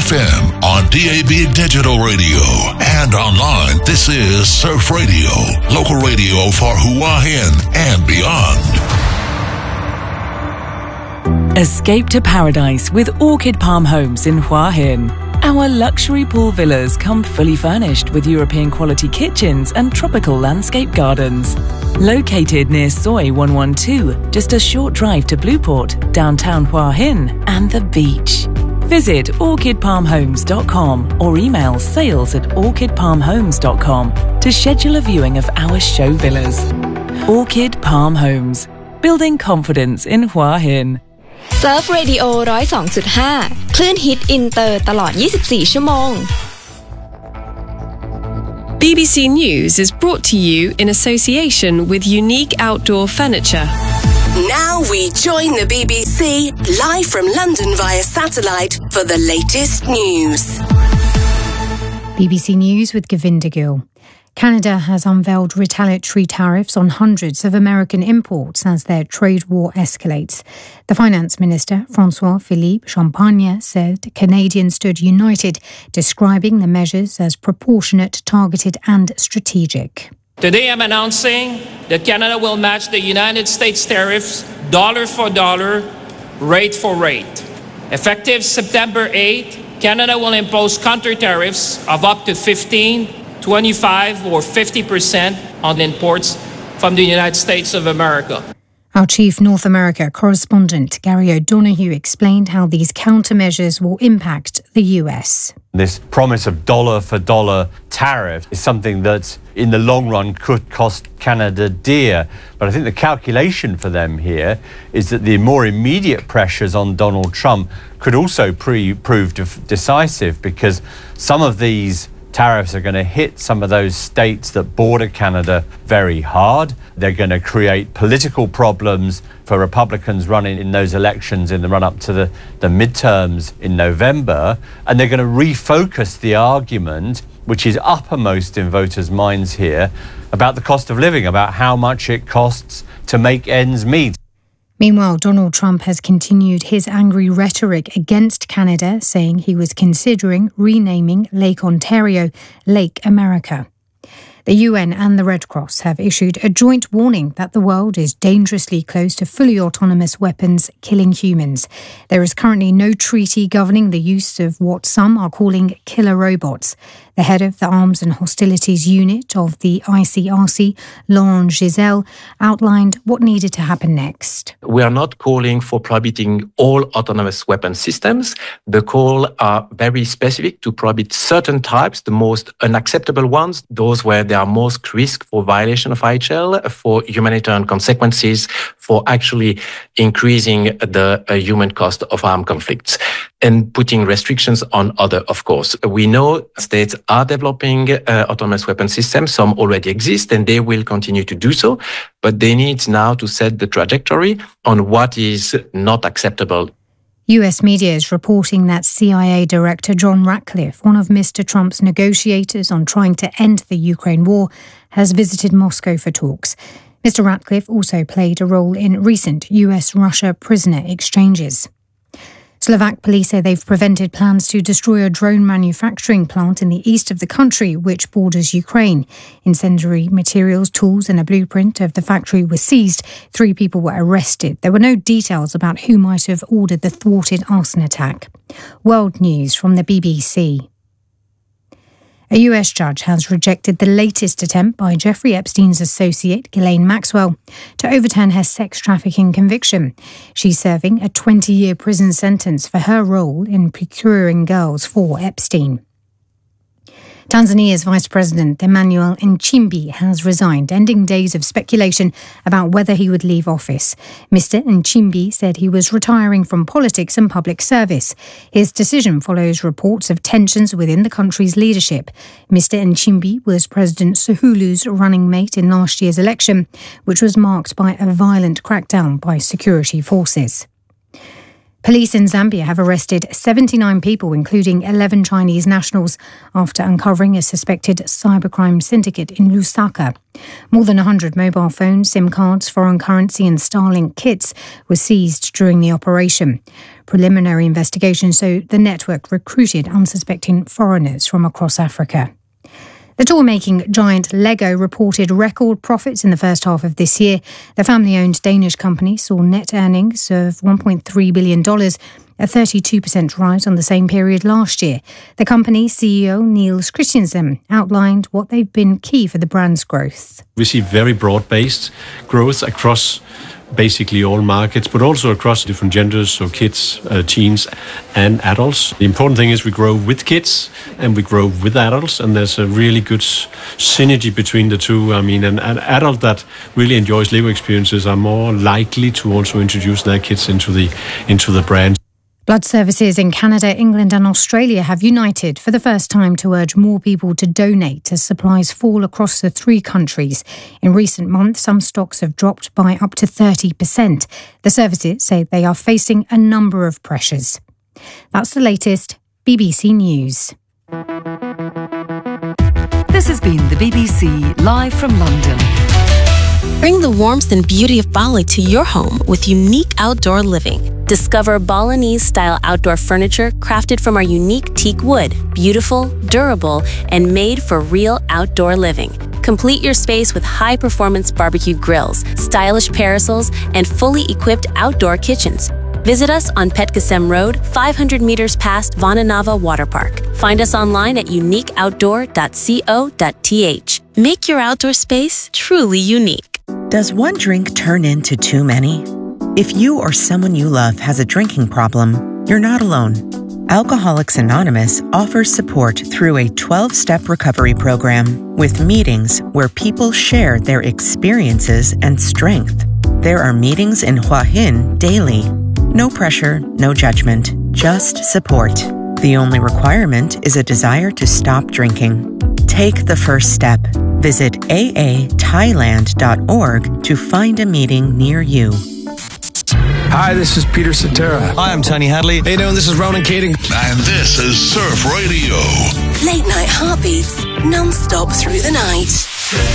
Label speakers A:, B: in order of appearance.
A: FM, on DAB Digital Radio, and online. This is Surf Radio, local radio for Hua Hin and beyond.
B: Escape to paradise with Orchid Palm Homes in Hua Hin. Our luxury pool villas come fully furnished with European quality kitchens and tropical landscape gardens. Located near Soi 112, just a short drive to Blueport, downtown Hua Hin, and the beach. Visit orchidpalmhomes.com or email sales@orchidpalmhomes.com to schedule a viewing of our show villas. Orchid Palm Homes, building confidence in Hua Hin.
C: Surf Radio 102.5 คลื่นฮิตอินเตอร์ตลอด 24 ชั่วโมง
D: BBC News is brought to you in association with Unique Outdoor Furniture.
E: Now we join the BBC live from London via satellite for the latest news.
F: BBC News with Govinda Gill. Canada has unveiled retaliatory tariffs on hundreds of American imports as their trade war escalates. The Finance Minister, François-Philippe Champagne, said Canadians stood united, describing the measures as proportionate, targeted and strategic.
G: Today I'm announcing that Canada will match the United States tariffs dollar for dollar, rate for rate. Effective September 8, Canada will impose counter tariffs of up to 15, 25 or 50% on imports from the United States of America.
F: Our chief North America correspondent, Gary O'Donoghue, explained how these countermeasures will impact the US.
H: This promise of dollar-for-dollar tariff is something that, in the long run, could cost Canada dear. But I think the calculation for them here is that the more immediate pressures on Donald Trump could also prove decisive, because some of these tariffs are going to hit some of those states that border Canada very hard. They're going to create political problems for Republicans running in those elections in the run-up to the midterms in November. And they're going to refocus the argument, which is uppermost in voters' minds here, about the cost of living, about how much it costs to make ends meet.
F: Meanwhile, Donald Trump has continued his angry rhetoric against Canada, saying he was considering renaming Lake Ontario Lake America. The UN and the Red Cross have issued a joint warning that the world is dangerously close to fully autonomous weapons killing humans. There is currently no treaty governing the use of what some are calling killer robots. The head of the Arms and Hostilities Unit of the ICRC, Laurent Giselle, outlined what needed to happen next.
I: We are not calling for prohibiting all autonomous weapon systems. The call are very specific to prohibit certain types, the most unacceptable ones, those where there are most risk for violation of IHL, for humanitarian consequences, for actually increasing the human cost of armed conflicts, and putting restrictions on other, of course. We know states are developing autonomous weapon systems. Some already exist, and they will continue to do so. But they need now to set the trajectory on what is not acceptable.
F: US media is reporting that CIA Director John Ratcliffe, one of Mr. Trump's negotiators on trying to end the Ukraine war, has visited Moscow for talks. Mr. Ratcliffe also played a role in recent US-Russia prisoner exchanges. Slovak police say they've prevented plans to destroy a drone manufacturing plant in the east of the country, which borders Ukraine. Incendiary materials, tools and a blueprint of the factory were seized. 3 people were arrested. There were no details about who might have ordered the thwarted arson attack. World news from the BBC. A US judge has rejected the latest attempt by Jeffrey Epstein's associate, Ghislaine Maxwell, to overturn her sex trafficking conviction. She's serving a 20-year prison sentence for her role in procuring girls for Epstein. Tanzania's Vice President Emmanuel Nchimbi has resigned, ending days of speculation about whether he would leave office. Mr. Nchimbi said he was retiring from politics and public service. His decision follows reports of tensions within the country's leadership. Mr. Nchimbi was President Suluhu's running mate in last year's election, which was marked by a violent crackdown by security forces. Police in Zambia have arrested 79 people, including 11 Chinese nationals, after uncovering a suspected cybercrime syndicate in Lusaka. More than 100 mobile phones, SIM cards, foreign currency and Starlink kits were seized during the operation. Preliminary investigations show the network recruited unsuspecting foreigners from across Africa. The toy-making giant Lego reported record profits in the first half of this year. The family-owned Danish company saw net earnings of $1.3 billion, a 32% rise on the same period last year. The company's CEO, Niels Christiansen, outlined what they've been key for the brand's growth.
J: We see very broad-based growth across basically all markets, but also across different genders, so kids, teens and adults. The important thing is we grow with kids and we grow with adults, and there's a really good synergy between the two. I mean, an adult that really enjoys Lego experiences are more likely to also introduce their kids into the brand.
F: Blood services in Canada, England and Australia have united for the first time to urge more people to donate as supplies fall across the three countries. In recent months, some stocks have dropped by up to 30%. The services say they are facing a number of pressures. That's the latest. BBC News.
B: This has been the BBC live from London.
K: Bring the warmth and beauty of Bali to your home with unique outdoor living. Discover Balinese-style outdoor furniture crafted from our unique teak wood, beautiful, durable, and made for real outdoor living. Complete your space with high-performance barbecue grills, stylish parasols, and fully equipped outdoor kitchens. Visit us on Petkasem Road, 500 meters past Vananava Water Park. Find us online at uniqueoutdoor.co.th. Make your outdoor space truly unique.
L: Does one drink turn into too many? If you or someone you love has a drinking problem, you're not alone. Alcoholics Anonymous offers support through a 12-step recovery program with meetings where people share their experiences and strength. There are meetings in Hua Hin daily. No pressure, no judgment, just support. The only requirement is a desire to stop drinking. Take the first step. Visit aathailand.org to find a meeting near you.
M: Hi, this is Peter Cetera. Hi, I'm Tony Hadley. How you doing? This is Ronan Keating.
A: And this is Surf Radio.
E: Late night heartbeats, non-stop through the night.